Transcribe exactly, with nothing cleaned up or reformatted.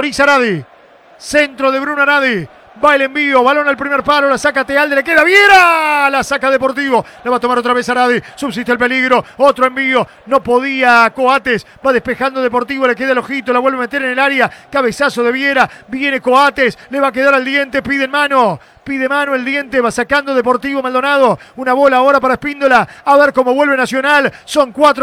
Autoriza Aradi. Centro de Bruno Aradi. Va el envío, balón al primer palo, la saca Tealde, le queda Viera, la saca Deportivo, la va a tomar otra vez Aradi, subsiste el peligro, otro envío, no podía Coates, va despejando Deportivo, le queda el ojito, la vuelve a meter en el área, cabezazo de Viera, viene Coates, le va a quedar al Diente, pide mano, pide mano el Diente, va sacando Deportivo Maldonado, una bola ahora para Espíndola, a ver cómo vuelve Nacional, son cuatro.